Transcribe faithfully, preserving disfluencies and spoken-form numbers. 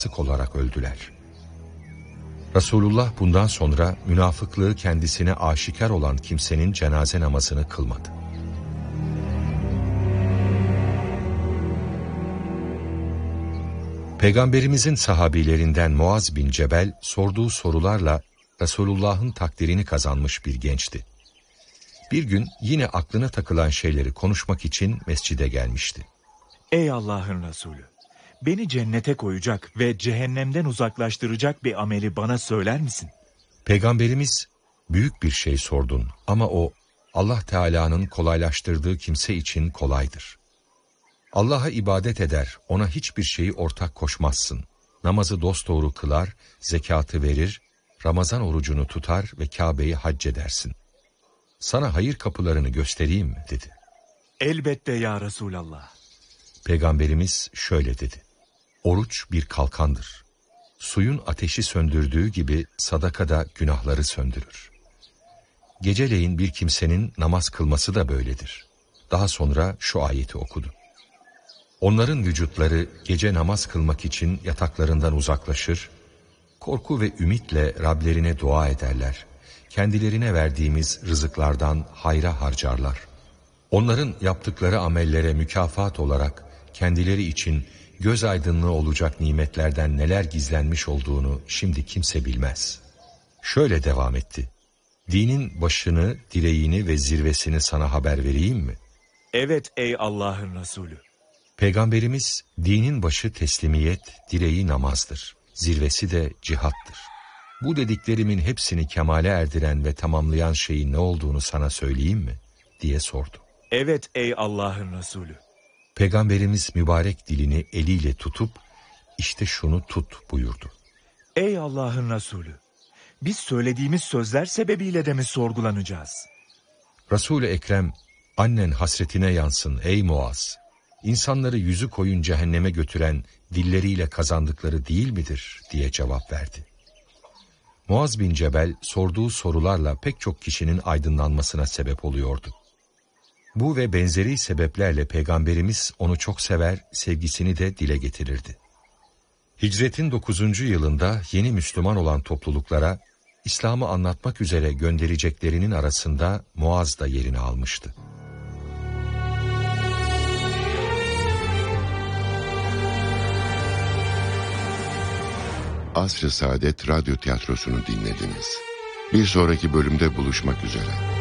sık olarak öldüler. Resulullah bundan sonra münafıklığı kendisine aşikar olan kimsenin cenaze namazını kılmadı. Peygamberimizin sahabilerinden Muaz bin Cebel sorduğu sorularla Resulullah'ın takdirini kazanmış bir gençti. Bir gün yine aklına takılan şeyleri konuşmak için mescide gelmişti. Ey Allah'ın Resulü! Beni cennete koyacak ve cehennemden uzaklaştıracak bir ameli bana söyler misin? Peygamberimiz, büyük bir şey sordun ama o Allah Teala'nın kolaylaştırdığı kimse için kolaydır. Allah'a ibadet eder, ona hiçbir şeyi ortak koşmazsın. Namazı dosdoğru kılar, zekatı verir, Ramazan orucunu tutar ve Kabe'yi hac edersin. Sana hayır kapılarını göstereyim mi? Dedi. Elbette ya Resulallah. Peygamberimiz şöyle dedi. Oruç bir kalkandır. Suyun ateşi söndürdüğü gibi sadaka da günahları söndürür. Geceleyin bir kimsenin namaz kılması da böyledir. Daha sonra şu ayeti okudu. Onların vücutları gece namaz kılmak için yataklarından uzaklaşır, korku ve ümitle Rablerine dua ederler. Kendilerine verdiğimiz rızıklardan hayra harcarlar. Onların yaptıkları amellere mükafat olarak kendileri için göz aydınlığı olacak nimetlerden neler gizlenmiş olduğunu şimdi kimse bilmez. Şöyle devam etti. Dinin başını, direğini ve zirvesini sana haber vereyim mi? Evet ey Allah'ın Resulü. Peygamberimiz, dinin başı teslimiyet, direği namazdır. Zirvesi de cihattır. Bu dediklerimin hepsini kemale erdiren ve tamamlayan şeyin ne olduğunu sana söyleyeyim mi? Diye sordu. Evet ey Allah'ın Resulü. Peygamberimiz mübarek dilini eliyle tutup, işte şunu tut buyurdu. Ey Allah'ın Resulü, biz söylediğimiz sözler sebebiyle de mi sorgulanacağız? Resul-i Ekrem, annen hasretine yansın ey Muaz. İnsanları yüzü koyun cehenneme götüren dilleriyle kazandıkları değil midir? Diye cevap verdi. Muaz bin Cebel sorduğu sorularla pek çok kişinin aydınlanmasına sebep oluyordu. Bu ve benzeri sebeplerle Peygamberimiz onu çok sever, sevgisini de dile getirirdi. Hicretin dokuzuncu yılında yeni Müslüman olan topluluklara İslam'ı anlatmak üzere göndereceklerinin arasında Muaz da yerini almıştı. Asr-ı Saadet Radyo Tiyatrosu'nu dinlediniz. Bir sonraki bölümde buluşmak üzere.